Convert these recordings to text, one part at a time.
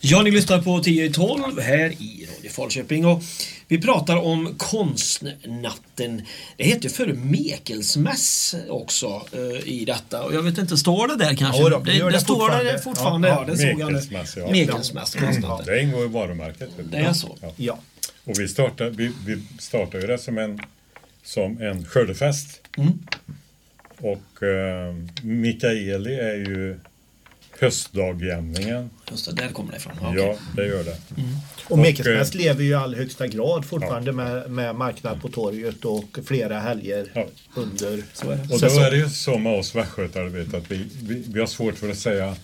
Ja, ni lyssnar på 10-12 här i Radio Falköping och vi pratar om konstnatten. Det heter för Mekelsmäss också i detta. Och jag vet inte, står det där kanske? Ja, det står det fortfarande. Ja, det såg jag. Mekelsmäss, konstnatten. Det ingår i varumärket. Det är så. Ja. Och vi startade ju det som en skördefest. Och Mikaeli är ju höstdagjämningen. Just det, där kommer det ifrån. Ja, det gör det. Och Mekelsmäss lever ju i all högsta grad fortfarande med marknad på torget och flera helger under och då är det ju så med oss västgötar, vet att vi har svårt för att säga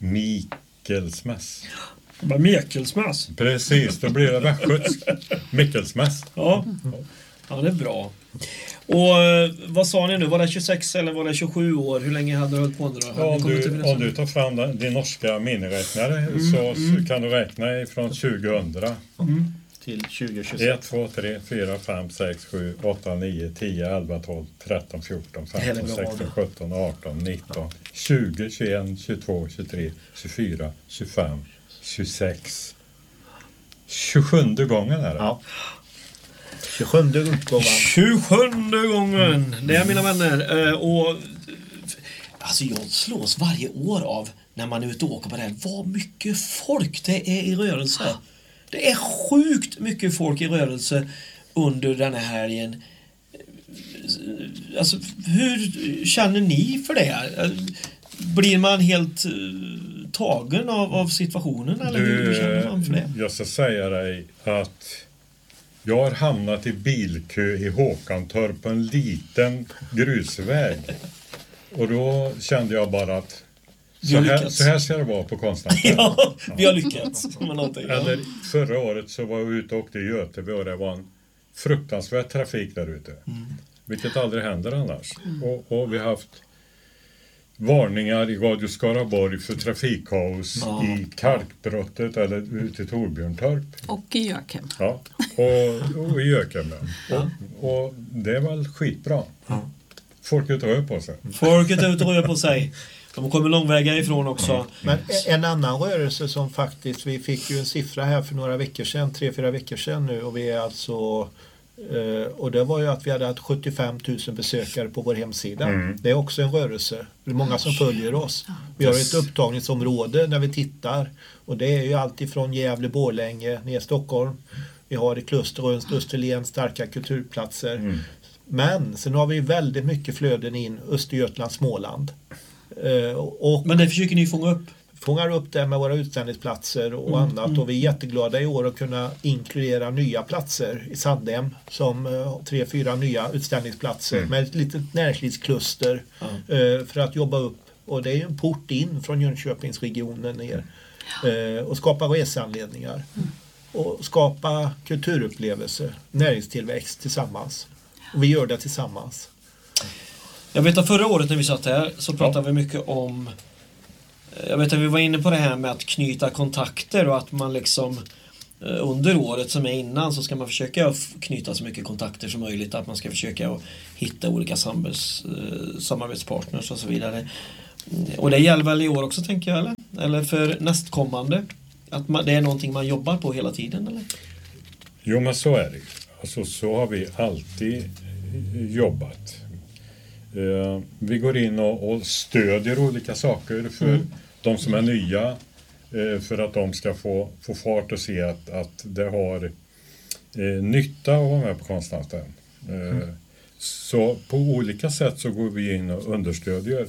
Mekelsmäss. Mekelsmäss? Precis, då blir det västgötsk Mekelsmäss. Ja, det är bra. Och vad sa ni nu? Var det 26 eller var det 27 år? Hur länge hade du hållit på då? Ja, om du tar fram din norska miniräknare så kan du räkna ifrån 2000 till 2026. 1, 2, 3, 4, 5, 6, 7, 8, 9, 10, 11, 12, 13, 14, 15, 16, 17, 18, 19, 20, 21, 22, 23, 24, 25, 26. 27:e gången är det. Ja. 27:e utgåvan. 27:e gången. Det är mina vänner. Och alltså jag slås varje år av när man är ute och åker på det här. Vad mycket folk det är i rörelse. Det är sjukt mycket folk i rörelse under den här helgen. Alltså hur känner ni för det? Blir man helt tagen av situationen? Eller hur känner man för det? Jag ska säga dig att jag har hamnat i bilkö i Håkantorp på en liten grusväg. Och då kände jag bara att så här ska det vara på Konstantin. Ja, vi har lyckats. Eller förra året så var jag ute och åkte i Göteborg och det var en fruktansvärd trafik där ute. Vilket aldrig händer annars. Och vi har haft varningar i Radio Skaraborg för trafikkaos i Kalkbrottet eller ute i Torbjörntorp. Och i Jökem. Ja, och i Jökem. Och det är väl skitbra. Folk är ute och rör på sig. Folk är ute och rör på sig. De kommer långväga ifrån också. Men en annan rörelse som faktiskt, vi fick ju en siffra här för några veckor sedan, 3-4 veckor sedan nu, och vi är alltså och det var ju att vi hade haft 75 000 besökare på vår hemsida. Det är också en rörelse. Det är många som följer oss. Vi har ett upptagningsområde där vi tittar. Och det är ju allt ifrån Gävle, Borlänge, ner Stockholm. Vi har i Klusteröns, Österlen starka kulturplatser. Men sen har vi väldigt mycket flöden in Östergötland, Småland. Men det försöker ni fånga upp? Fångar upp det med våra utställningsplatser och annat. Och vi är jätteglada i år att kunna inkludera nya platser i Sandhem som 3-4 nya utställningsplatser med ett litet näringslivskluster för att jobba upp. Och det är ju en port in från Jönköpingsregionen ner och skapa resanledningar och skapa kulturupplevelser, näringstillväxt tillsammans. Och vi gör det tillsammans. Jag vet att förra året när vi satt här så pratade vi mycket om, jag vet att vi var inne på det här med att knyta kontakter och att man liksom under året som är innan så ska man försöka knyta så mycket kontakter som möjligt, att man ska försöka hitta olika samarbetspartners och så vidare. Och det gäller väl i år också, tänker jag, eller för nästkommande, att det är någonting man jobbar på hela tiden, eller? Jo, men så är det. Alltså så har vi alltid jobbat. Vi går in och stödjer olika saker för de som är nya, för att de ska få fart och se att det har nytta att vara med på Konstantin. Så på olika sätt så går vi in och understödjer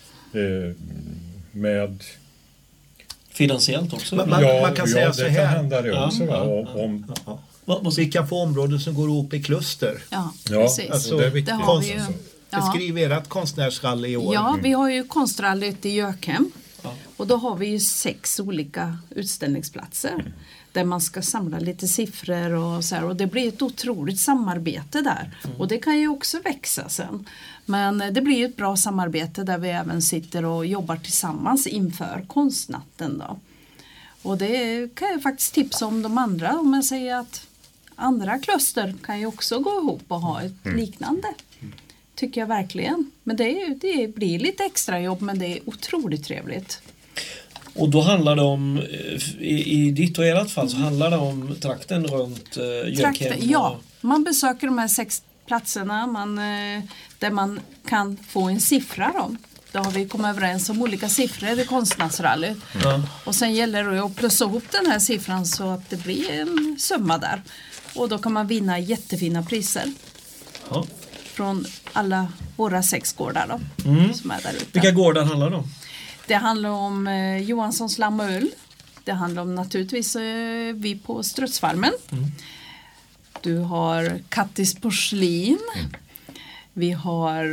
med finansiellt också. Man kan säga så här. Det kan hända det också. Vi kan få områden som går ihop i kluster. Ja, precis. Alltså, det är viktigt. har vi ju. Beskriv ert konstnärsrally i år. Ja, vi har ju konstrallyt i Jökem. Och då har vi ju 6 olika utställningsplatser. Där man ska samla lite siffror och så här. Och det blir ett otroligt samarbete där. Och det kan ju också växa sen. Men det blir ju ett bra samarbete där vi även sitter och jobbar tillsammans inför konstnatten då. Och det kan jag faktiskt tipsa om de andra. Om jag säger att andra kluster kan ju också gå ihop och ha ett liknande. Tycker jag verkligen. Men det blir lite extra jobb, men det är otroligt trevligt. Och då handlar det om, i ditt och ert fall så handlar det om trakten runt Jökhem. Ja, man besöker de här 6 platserna där man kan få en siffra då. Då har vi kommit överens om olika siffror i konstnärsrallyt. Och sen gäller det att plussa ihop den här siffran så att det blir en summa där. Och då kan man vinna jättefina priser. Ja. Från alla våra 6 gårdar då, som är där ute. Vilka gårdar handlar det om? Det handlar om Johanssons lamm och ull. Det handlar om naturligtvis vi på Strutsfarmen. Du har Kattis porslin. Vi har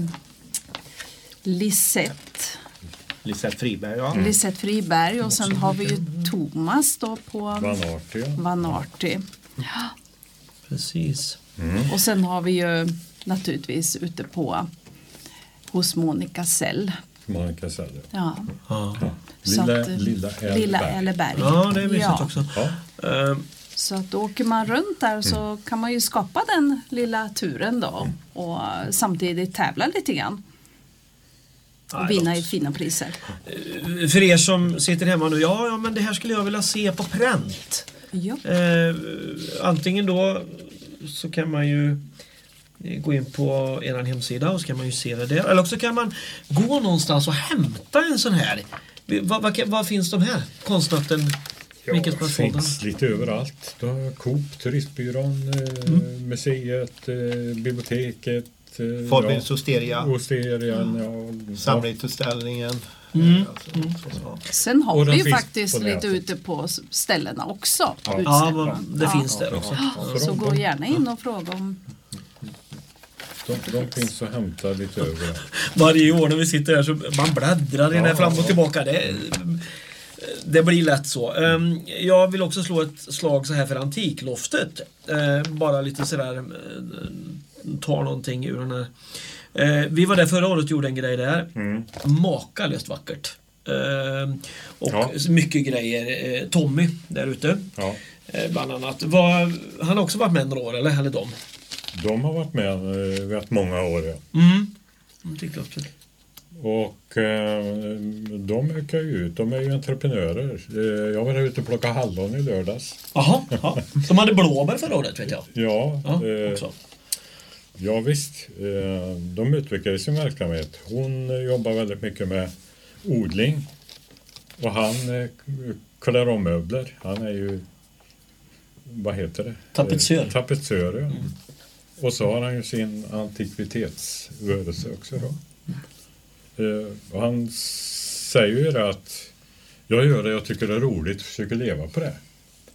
Lisette Friberg, ja. Lisette Friberg och sen har vi ju Thomas då på Vanarty. Ja. Precis. Och sen har vi ju naturligtvis ute på hos Monica Sell. Monica Sell. Ja. Lilla Elleberg. Ja, det är mysigt också. Ja. Så att åker man runt där så kan man ju skapa den lilla turen då och samtidigt tävla lite grann. Och vinna i fina priser. För er som sitter hemma nu, ja men det här skulle jag vilja se på pränt. Ja. Antingen då så kan man ju gå in på er hemsida och så kan man ju se det där. Eller också kan man gå någonstans och hämta en sån här. Var finns de här? Konstnatten? Det finns lite överallt. Du har Coop, Turistbyrån, museet, biblioteket. Forbins Osteria. Samlingsutställningen. Sen har vi ju faktiskt lite ute på ställena också. Ja, det finns där också. Så gå gärna in och fråga om... De finns att hämta lite över. Varje år när vi sitter här så man bläddrar in fram och tillbaka. Det blir lätt så. Jag vill också slå ett slag så här för Antikloftet. Bara lite sådär ta någonting ur den här. Vi var där förra året och gjorde en grej där. Makalöst vackert. Och mycket grejer. Tommy där ute. Ja. Bland annat. Han har också varit med några år, eller de? De har varit med rätt många år, ja. Antikloftet. Och de ökar ju ut. De är ju entreprenörer. Jag var ute och plockade hallon i lördags. Jaha. De hade blåbär förra året, vet jag. Ja, ja visst. De utvecklar sin verksamhet. Hon jobbar väldigt mycket med odling. Och han klär om möbler. Han är ju, vad heter det? Tapetsör, ja. Och så har han ju sin antikvitetsrörelse också då. Och han säger ju det att jag gör det jag tycker det är roligt och försöker leva på det.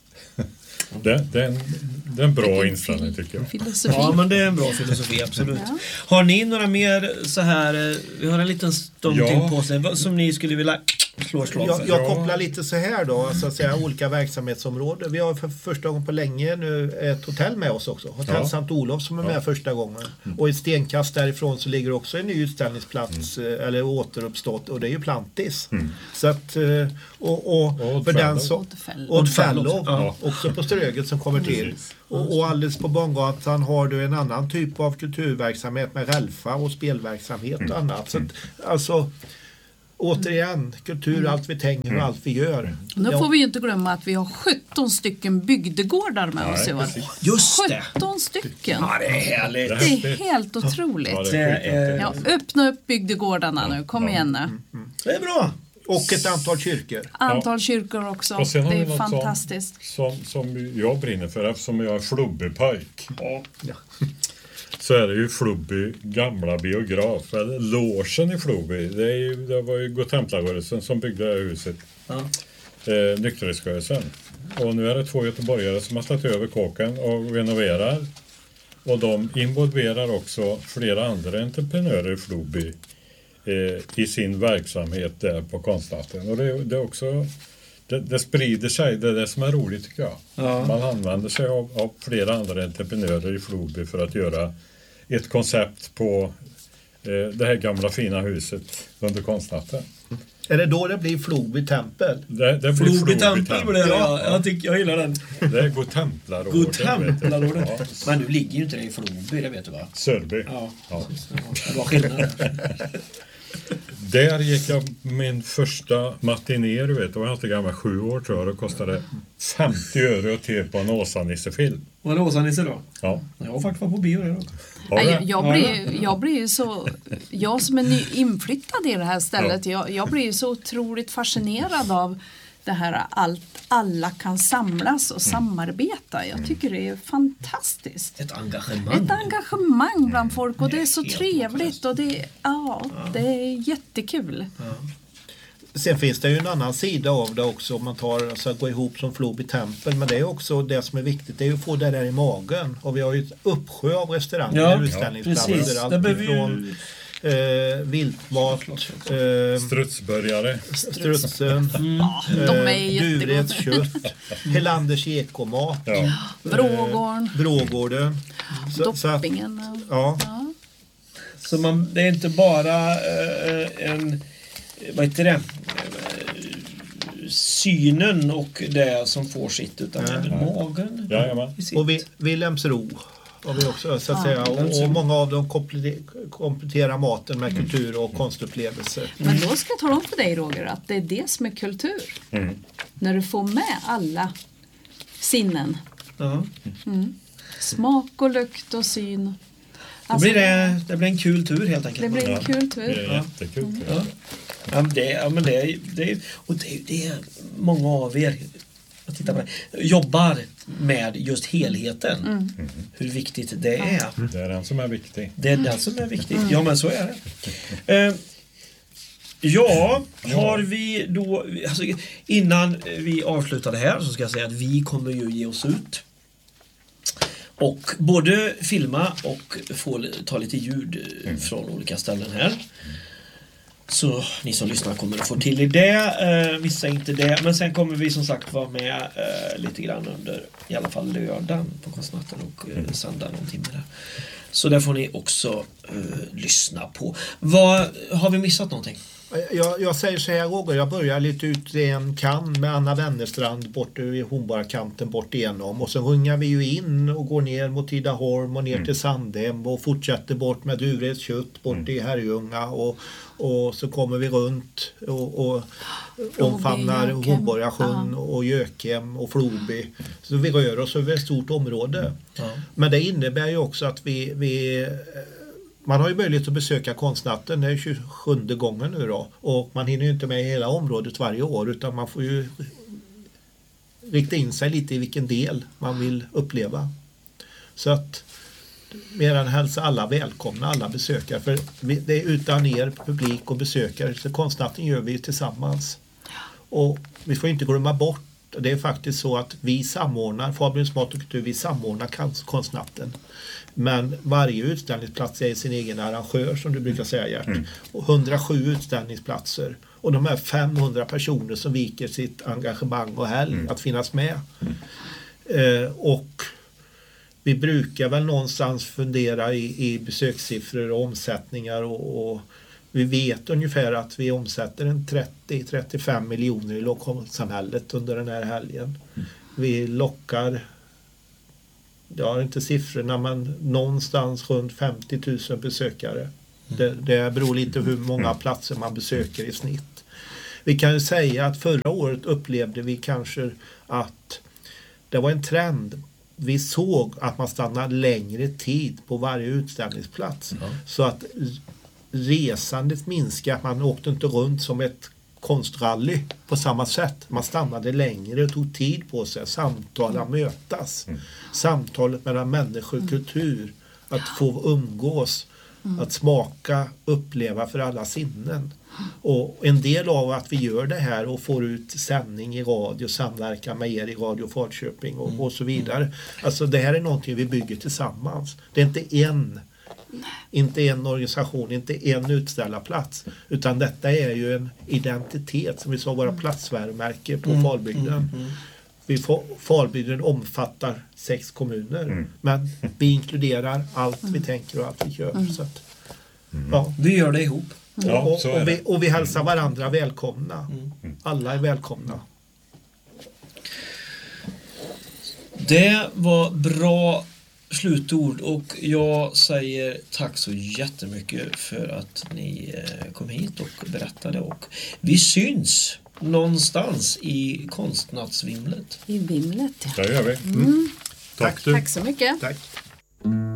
Det är en bra inställning tycker jag. Filosofi. Ja, men det är en bra filosofi, absolut. Ja. Har ni några mer så här, vi har en liten stund till på sig, som ni skulle vilja slå slag för? Jag kopplar lite så här då, så att säga, olika verksamhetsområden. Vi har för första gången på länge nu ett hotell med oss också. Hotell Sankt Olof som är med första gången. Och ett stenkast därifrån så ligger också en ny utställningsplats eller återuppstått, och det är ju Plantis. Så att och för den så Oddfellow också på Ströget som kommer till. Och alldeles på Bangatan har du en annan typ av kulturverksamhet med relfa och spelverksamhet och annat. Så att, alltså återigen, kultur, allt vi tänker och allt vi gör. Nu får vi ju inte glömma att vi har 17 stycken bygdegårdar med oss i år. Just det! 17 stycken. Ja, det är härligt. Det är helt otroligt. Öppna upp bygdegårdarna nu, kom igen nu. Det är bra. Och ett antal kyrkor. Antal kyrkor också. Och det är fantastiskt. Som jag brinner för, eftersom jag är Flubby-pojk. Så är det ju Flubby gamla biograf, eller logen i Flubby. Det var ju Godtemplarrörelsen som byggde det här huset. Nykterhetsrörelsen. Och nu är det 2 göteborgare som har slagit över kåken och renoverar. Och de involverar också flera andra entreprenörer i Flubby i sin verksamhet där på Konstnatten. Och det är också, det sprider sig, det är det som är roligt tycker jag. Ja. Man använder sig av flera andra entreprenörer i Flubby för att göra ett koncept på det här gamla fina huset under Konstnatten. Är det då det blir Flubby tempel? Det blir Flubby tempel. Jag gillar den. Det är Godtemplarrådet. Godtemplarrådet. Ja. Men nu ligger ju inte det i Flubby, det vet du va? Sörby. Ja. Det var skillnad. Där gick jag min första matiné, du vet, då var jag inte gammal, 7 år tror jag, det kostade 50 öre att te på en Åsa-Nisse-film. Var det Åsa-Nisse då? Ja. Jag har faktiskt varit på bio det då. Jag blir ju så, jag som är ny inflyttad i det här stället, jag blir ju så otroligt fascinerad av det här alla kan samlas och samarbeta. Jag tycker det är fantastiskt. Ett engagemang. Ett engagemang bland folk och det är så trevligt och det är jättekul. Ja. Sen finns det ju en annan sida av det också om man tar så att gå ihop som Floby tempel, men det är också det som är viktigt, det är att få det där i magen, och vi har ju ett uppsjö av restauranger och utställningsplatser, allt ifrån viltmat, strutsburgare, strutsen, Dureds kött, Helanders ekomat, Brågården, Doppingen. Så det är inte bara vad heter det? Synen och det som får sitt, utan även magen. Ja, och Wilhelmsro har vi också, så att säga, och många av dem kompletterar maten med kultur och konstupplevelser. Men då ska jag tala om för dig, Roger, att det är det som är kultur. När du får med alla sinnen. Smak och lukt och syn. Alltså, det blir en kul tur helt enkelt. Det blir en kul tur. Det är jättekul. Och det är många av er, jag tittar på det, jobbar med just helheten. Hur viktigt det är. Det är den som är viktig. Det är den som är viktig. Ja, men så är det. Har vi då, alltså, innan vi avslutar det här så ska jag säga att vi kommer ju ge oss ut och både filma och få ta lite ljud från olika ställen här. Så ni som lyssnar kommer att få till i det, vissa inte det. Men sen kommer vi som sagt vara med lite grann under i alla fall lördagen på konstnatten och söndag någon timme där. Så där får ni också lyssna på. Har vi missat någonting? Jag säger så här, Roger, jag börjar lite ut i en kan med Anna Wennerstrand bort i Hornborgakanten bort igenom, och så rungar vi ju in och går ner mot Tidaholm och ner till Sandhem och fortsätter bort med Dureds kött bort i Herrljunga, och så kommer vi runt och omfamnar Hornborgasjön och Gökem och Floby, så vi rör oss över ett stort område. Men det innebär ju också att man har ju möjlighet att besöka konstnatten, det är 27:e gången nu då, och man hinner ju inte med hela området varje år, utan man får ju rikta in sig lite i vilken del man vill uppleva. Så att mer än hälsa alla välkomna, alla besökare, för det är utan er publik och besökare, så konstnatten gör vi tillsammans. Och vi får inte glömma bort, det är faktiskt så att vi samordnar, Fabians Mat och Kultur, vi samordnar konstnatten. Men varje utställningsplats är sin egen arrangör, som du brukar säga, Gert. Och 107 utställningsplatser. Och de här 500 personer som viker sitt engagemang och helg att finnas med. Och vi brukar väl någonstans fundera i besökssiffror och omsättningar. Och vi vet ungefär att vi omsätter en 30-35 miljoner i lokalsamhället under den här helgen. Vi lockar, jag har inte siffrorna, men någonstans runt 50 000 besökare. Det beror lite hur många platser man besöker i snitt. Vi kan ju säga att förra året upplevde vi kanske att det var en trend. Vi såg att man stannade längre tid på varje utställningsplats. Så att resandet minskade, att man åkte inte runt som ett konstrally på samma sätt. Man stannade längre och tog tid på sig, samtala, mötas. Samtalet mellan människor och kultur, att få umgås, att smaka, uppleva för alla sinnen. Och en del av att vi gör det här och får ut sändning i radio, samverka med er i Radio Falköping och så vidare. Alltså det här är någonting vi bygger tillsammans. Det är inte en organisation, inte en utställarplats, utan detta är ju en identitet som vi sa, våra platsvärmärke på Falbygden. Falbygden omfattar 6 kommuner, men vi inkluderar allt vi tänker och allt vi gör. Så att, vi gör det ihop. Och vi hälsar varandra välkomna. Alla är välkomna. Det var bra slutord och jag säger tack så jättemycket för att ni kom hit och berättade och vi syns någonstans i konstnattsvimlet. I vimlet, ja. Det gör vi. Tack. Tack så mycket. Tack.